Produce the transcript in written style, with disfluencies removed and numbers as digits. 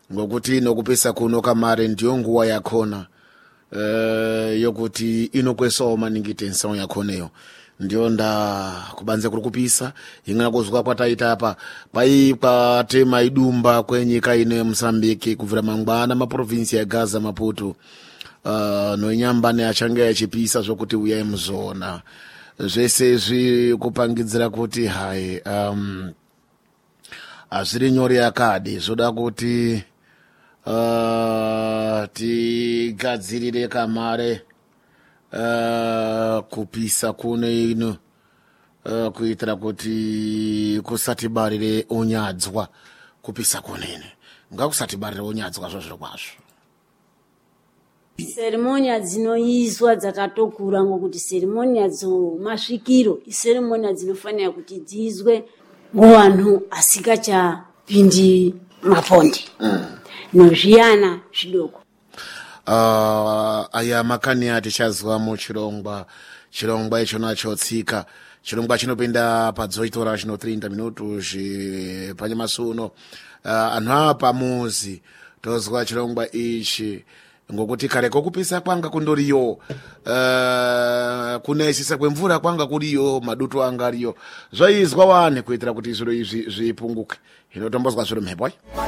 ngokuti inokupisa kuno kamare ndiyo nguwa yakhona yokuti inokwesawo maningi tension yakhoneyo ndiyo nda kubanze kuri kupisa ingana kuzwa kwataita apa kwatema idumba kwenyika ino yeMozambique kubvira mangwana maprovinsi ya Gaza Maputo noinyambane achange yachipisa zvokuti uyai muzona zvese zvikupangidzira kuti hai hazviri nyore yakadi zvoda kuti tigadzirire kamare kupisa kune ino kuitira kuti kusatibarire unyadzwa kupisa kunene ngakusatibarire unyadzwa zvozviro kwazvo. Serimonia dzinoizwa dzakatokura ngokuti serimonia masvikiro iserimonia dzinofanira kuti dzizwe ngovanhu asikachapindi mapondi nozviyana zvidoko. Aya makani atichazwa muchirongwa icho nachotsika chirongwa chinopinda padzoitora chino 30 minutos panyamasuno anhu apa muzi tozwa chirongwa ichi ngokuti kare kokupisa kwanga kundoriyo kunaisisa kwemvura kwanga kuriyo maduto anga ariyo zvaizwa wani kuitira kuti zviro izvi zvipunguke hino tombozwa zviro mhepo